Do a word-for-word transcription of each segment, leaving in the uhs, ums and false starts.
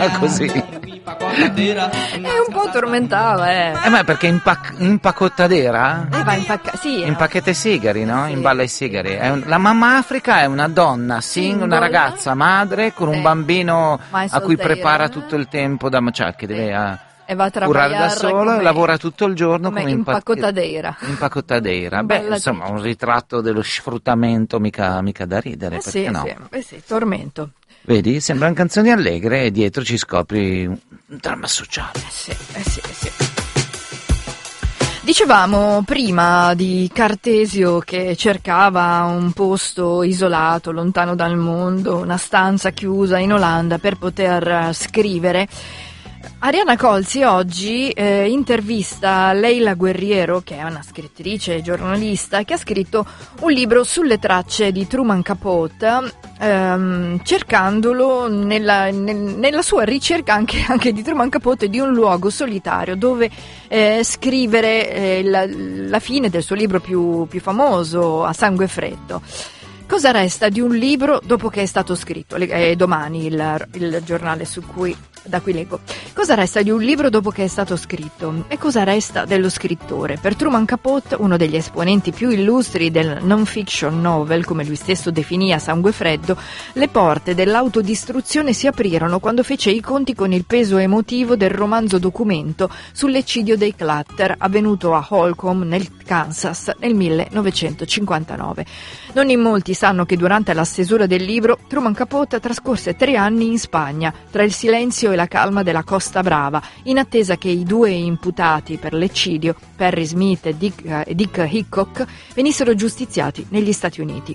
È così. È un po' tormentava, eh. Eh, ma perché impac- impacottadera? Eh, va impacca- sì, Impacchetta i sigari, no? Sì. Imballa i sigari. È un- la mamma Africa è una donna, sing, una ragazza madre con Sì. un bambino Ma è a cui soltera. prepara tutto il tempo da cioè, che deve eh, E va a curare da trabalhar solo e come- lavora tutto il giorno come come impac- impacottadera. impacottadera. Beh, Bella insomma, tipa. un ritratto dello sfruttamento mica, mica da ridere, Eh perché sì, no? sì, eh sì, tormento. Vedi, sembrano canzoni allegre e dietro ci scopri un dramma sociale. Eh sì, eh sì, eh sì. Dicevamo prima di Cartesio che cercava un posto isolato, lontano dal mondo, una stanza chiusa in Olanda per poter scrivere. Arianna Colzi oggi eh, intervista Leila Guerriero, che è una scrittrice e giornalista, che ha scritto un libro sulle tracce di Truman Capote, ehm, cercandolo nella, nel, nella sua ricerca anche, anche di Truman Capote di un luogo solitario dove eh, scrivere eh, la, la fine del suo libro più, più famoso, A sangue freddo. Cosa resta di un libro dopo che è stato scritto? È domani il, il giornale su cui, da cui leggo. Cosa resta di un libro dopo che è stato scritto? E cosa resta dello scrittore? Per Truman Capote, uno degli esponenti più illustri del non-fiction novel, come lui stesso definì A sangue freddo, le porte dell'autodistruzione si aprirono quando fece i conti con il peso emotivo del romanzo documento sull'eccidio dei Clutter, avvenuto a Holcomb, nel Kansas, nel millenovecentocinquantanove. Non in molti sanno che durante la stesura del libro Truman Capote trascorse tre anni in Spagna, tra il silenzio e la calma della Costa Brava, in attesa che i due imputati per l'eccidio, Perry Smith e Dick, e Dick Hickok, venissero giustiziati negli Stati Uniti.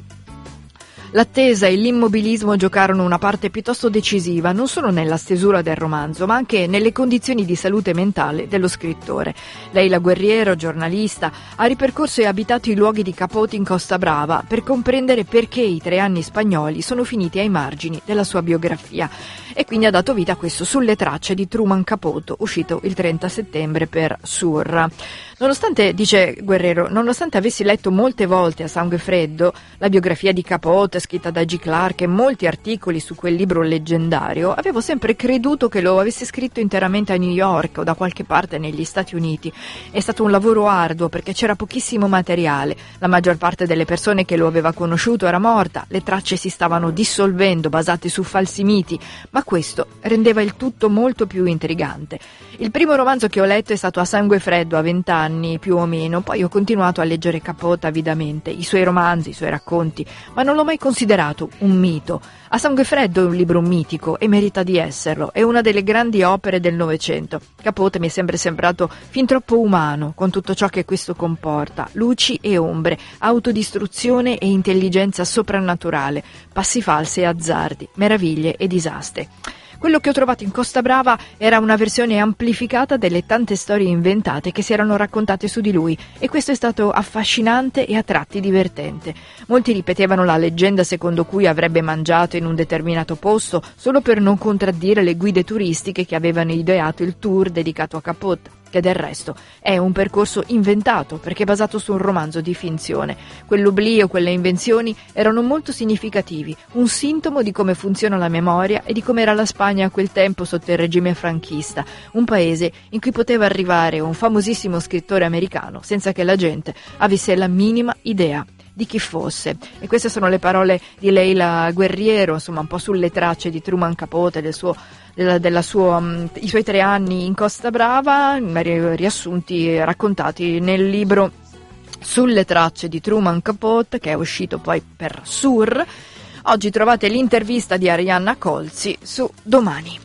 L'attesa e l'immobilismo giocarono una parte piuttosto decisiva non solo nella stesura del romanzo, ma anche nelle condizioni di salute mentale dello scrittore. Leila Guerriero, giornalista, ha ripercorso e abitato i luoghi di Capote in Costa Brava per comprendere perché i tre anni spagnoli sono finiti ai margini della sua biografia. E quindi ha dato vita a questo Sulle tracce di Truman Capote, uscito il trenta settembre per Sur. Nonostante, dice Guerriero, nonostante avessi letto molte volte A sangue freddo, la biografia di Capote scritta da G. Clarke e molti articoli su quel libro leggendario, avevo sempre creduto che lo avesse scritto interamente a New York o da qualche parte negli Stati Uniti. È stato un lavoro arduo perché c'era pochissimo materiale, la maggior parte delle persone che lo aveva conosciuto era morta, le tracce si stavano dissolvendo basate su falsi miti, ma questo rendeva il tutto molto più intrigante. Il primo romanzo che ho letto è stato A sangue freddo a vent'anni più o meno, poi ho continuato a leggere Capote avidamente, i suoi romanzi, i suoi racconti, ma non l'ho mai considerato un mito. A sangue freddo è un libro mitico e merita di esserlo, è una delle grandi opere del Novecento. Capote mi è sempre sembrato fin troppo umano, con tutto ciò che questo comporta, luci e ombre, autodistruzione e intelligenza soprannaturale, passi falsi e azzardi, meraviglie e disastri. Quello che ho trovato in Costa Brava era una versione amplificata delle tante storie inventate che si erano raccontate su di lui, e questo è stato affascinante e a tratti divertente. Molti ripetevano la leggenda secondo cui avrebbe mangiato in un determinato posto solo per non contraddire le guide turistiche che avevano ideato il tour dedicato a Capote, che del resto è un percorso inventato perché basato su un romanzo di finzione. Quell'oblio, quelle invenzioni erano molto significativi, un sintomo di come funziona la memoria e di come era la Spagna a quel tempo sotto il regime franchista, un paese in cui poteva arrivare un famosissimo scrittore americano senza che la gente avesse la minima idea di chi fosse. E queste sono le parole di Leila Guerriero, insomma un po' sulle tracce di Truman Capote, del suo Della, della sua, um, i suoi tre anni in Costa Brava, riassunti e raccontati nel libro Sulle tracce di Truman Capote, che è uscito poi per Sur. Oggi trovate l'intervista di Arianna Colzi su Domani.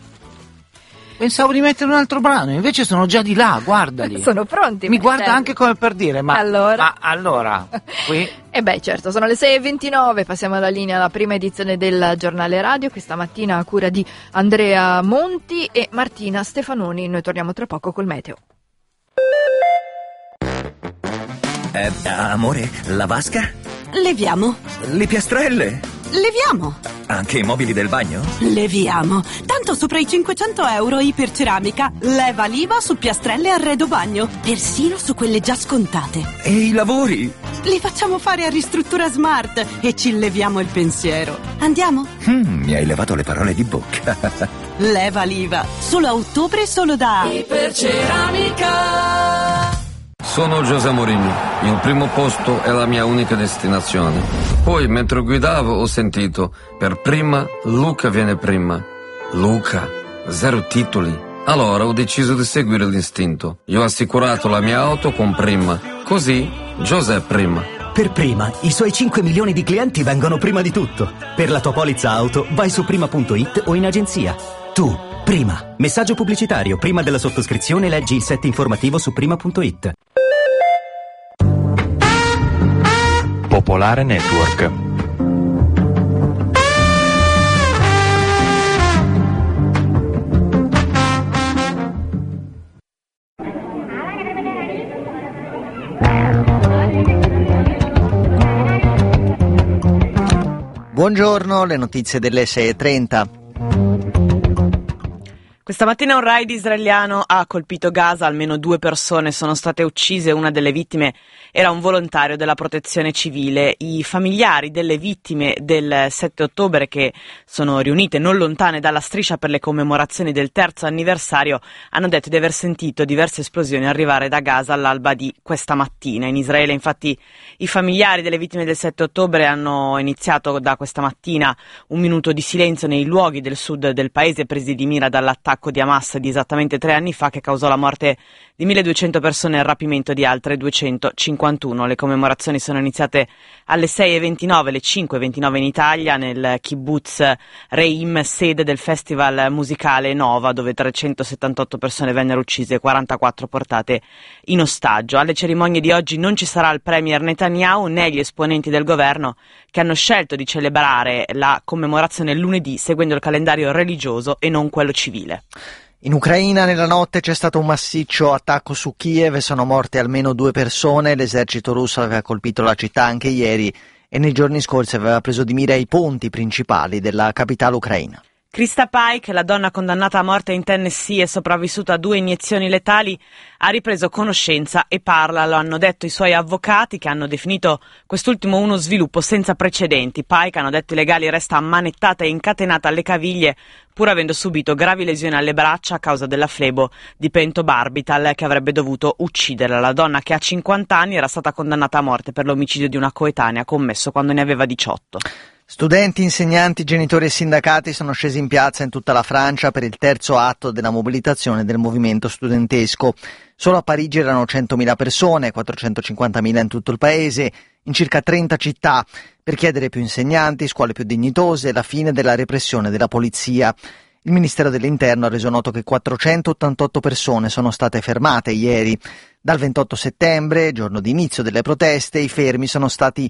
Pensavo di mettere un altro brano, invece sono già di là, guardali. Sono pronti. Mi guarda serve. Anche come per dire, ma allora, ma allora qui... E beh, certo, sono le sei e ventinove, passiamo alla linea alla prima edizione del giornale radio, questa mattina a cura di Andrea Monti e Martina Stefanoni. Noi torniamo tra poco col meteo. Eh, amore, la vasca? Leviamo. Le piastrelle? Leviamo. Anche i mobili del bagno? Leviamo. Tanto sopra i cinquecento euro Iperceramica leva l'I V A su piastrelle e arredo bagno, persino su quelle già scontate. E i lavori? Li facciamo fare a Ristruttura Smart e ci leviamo il pensiero. Andiamo? Mm, mi hai levato le parole di bocca. leva l'I V A. Solo a ottobre, solo da Iperceramica. Sono José Mourinho, il primo posto è la mia unica destinazione. Poi, mentre guidavo, ho sentito, per prima, Luca viene prima. Luca, zero titoli. Allora ho deciso di seguire l'istinto. Io ho assicurato la mia auto con Prima. Così, José prima. Per Prima, i suoi cinque milioni di clienti vengono prima di tutto. Per la tua polizza auto, vai su prima punto it o in agenzia. Tu, Prima. Messaggio pubblicitario. Prima della sottoscrizione leggi il set informativo su prima punto it. Popolare Network. Buongiorno, le notizie delle sei e trenta. Questa mattina un raid israeliano ha colpito Gaza, almeno due persone sono state uccise, una delle vittime era un volontario della protezione civile. I familiari delle vittime del sette ottobre, che sono riunite non lontane dalla striscia per le commemorazioni del terzo anniversario, hanno detto di aver sentito diverse esplosioni arrivare da Gaza all'alba di questa mattina. In Israele, infatti, i familiari delle vittime del sette ottobre hanno iniziato da questa mattina un minuto di silenzio nei luoghi del sud del paese presi di mira dall'attacco di Hamas di esattamente tre anni fa, che causò la morte di milleduecento persone e il rapimento di altre duecentocinquantuno. Le commemorazioni sono iniziate alle sei e ventinove, alle cinque e ventinove in Italia, nel kibbutz Reim, sede del festival musicale Nova, dove trecentosettantotto persone vennero uccise e quarantaquattro portate in ostaggio. Alle cerimonie di oggi non ci sarà il premier Netanyahu né gli esponenti del governo, che hanno scelto di celebrare la commemorazione lunedì seguendo il calendario religioso e non quello civile. In Ucraina nella notte c'è stato un massiccio attacco su Kiev e sono morte almeno due persone. L'esercito russo aveva colpito la città anche ieri e nei giorni scorsi aveva preso di mira i ponti principali della capitale ucraina. Krista Pike, la donna condannata a morte in Tennessee e sopravvissuta a due iniezioni letali, ha ripreso conoscenza e parla. Lo hanno detto i suoi avvocati, che hanno definito quest'ultimo uno sviluppo senza precedenti. Pike, hanno detto i legali, resta ammanettata e incatenata alle caviglie pur avendo subito gravi lesioni alle braccia a causa della flebo di pentobarbital che avrebbe dovuto ucciderla. La donna, che ha cinquanta anni, era stata condannata a morte per l'omicidio di una coetanea commesso quando ne aveva diciotto. Studenti, insegnanti, genitori e sindacati sono scesi in piazza in tutta la Francia per il terzo atto della mobilitazione del movimento studentesco. Solo a Parigi erano centomila persone, quattrocentocinquantamila in tutto il paese, in circa trenta città, per chiedere più insegnanti, scuole più dignitose e la fine della repressione della polizia. Il Ministero dell'Interno ha reso noto che quattrocentottantotto persone sono state fermate ieri. Dal ventotto settembre, giorno di inizio delle proteste, i fermi sono stati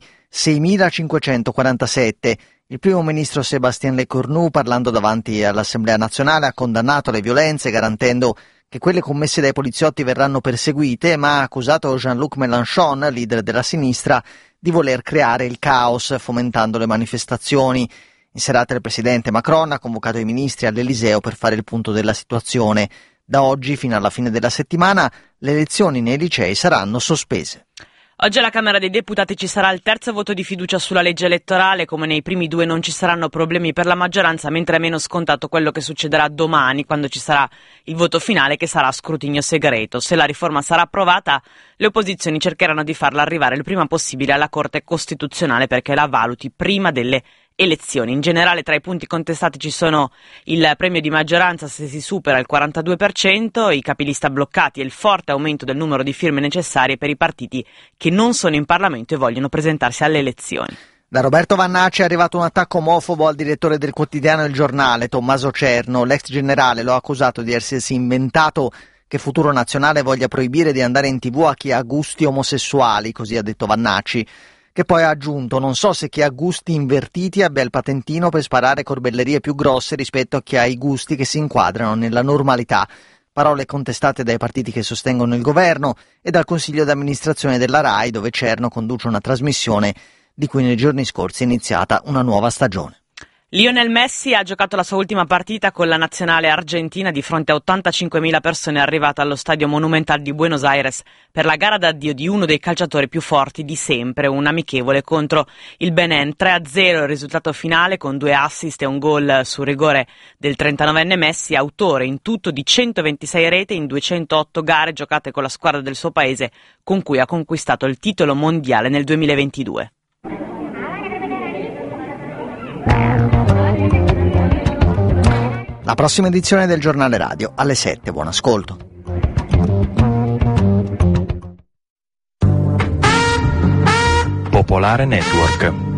seimilacinquecentoquarantasette. Il primo ministro Sébastien Lecornu, parlando davanti all'Assemblea nazionale, ha condannato le violenze, garantendo che quelle commesse dai poliziotti verranno perseguite, ma ha accusato Jean-Luc Mélenchon, leader della sinistra, di voler creare il caos, fomentando le manifestazioni. In serata il presidente Macron ha convocato i ministri all'Eliseo per fare il punto della situazione. Da oggi fino alla fine della settimana le lezioni nei licei saranno sospese. Oggi alla Camera dei Deputati ci sarà il terzo voto di fiducia sulla legge elettorale. Come nei primi due non ci saranno problemi per la maggioranza, mentre è meno scontato quello che succederà domani, quando ci sarà il voto finale, che sarà a scrutinio segreto. Se la riforma sarà approvata, le opposizioni cercheranno di farla arrivare il prima possibile alla Corte Costituzionale perché la valuti prima delle elezioni. In generale, tra i punti contestati ci sono il premio di maggioranza se si supera il quarantadue per cento, i capilista bloccati e il forte aumento del numero di firme necessarie per i partiti che non sono in Parlamento e vogliono presentarsi alle elezioni. Da Roberto Vannacci è arrivato un attacco omofobo al direttore del quotidiano Il Giornale, Tommaso Cerno. L'ex generale lo ha accusato di essersi inventato che Futuro Nazionale voglia proibire di andare in tv a chi ha gusti omosessuali, così ha detto Vannacci, che poi ha aggiunto: non so se chi ha gusti invertiti abbia il patentino per sparare corbellerie più grosse rispetto a chi ha i gusti che si inquadrano nella normalità. Parole contestate dai partiti che sostengono il governo e dal consiglio d'amministrazione della RAI, dove Cerno conduce una trasmissione di cui nei giorni scorsi è iniziata una nuova stagione. Lionel Messi ha giocato la sua ultima partita con la nazionale argentina di fronte a ottantacinquemila persone arrivate allo Stadio Monumental di Buenos Aires per la gara d'addio di uno dei calciatori più forti di sempre, un amichevole contro il Benin. tre a zero il risultato finale, con due assist e un gol su rigore del trentanovenne Messi, autore in tutto di centoventisei reti in duecentootto gare giocate con la squadra del suo paese, con cui ha conquistato il titolo mondiale nel duemilaventidue. La prossima edizione del Giornale Radio alle sette. Buon ascolto. Popolare Network.